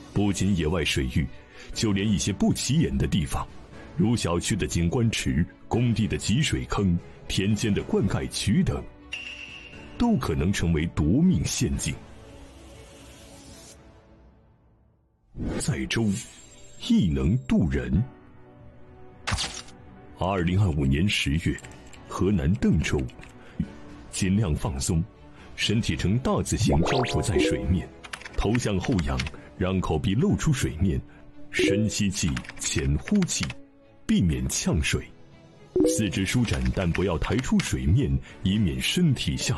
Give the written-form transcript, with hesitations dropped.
不仅野外水域，就连一些不起眼的地方，如小区的景观池、工地的集水坑、田间的灌溉渠等，都可能成为夺命陷阱。载舟亦能渡人。2025年10月，河南邓州，尽量放松，身体呈大字形漂浮在水面，头向后仰，让口鼻露出水面，深吸气，浅呼气，避免呛水。四肢舒展，但不要抬出水面，以免身体下